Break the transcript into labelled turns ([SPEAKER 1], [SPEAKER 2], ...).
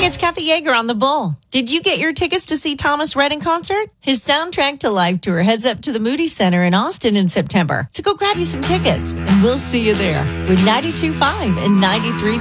[SPEAKER 1] morning, it's Kathy Yeager on The Bull. Did you get your tickets to see Thomas Rhett in concert? His Soundtrack to Life tour heads up to the Moody Center in Austin in September. So go grab you some tickets, and we'll see you there with 92.5 and 93.3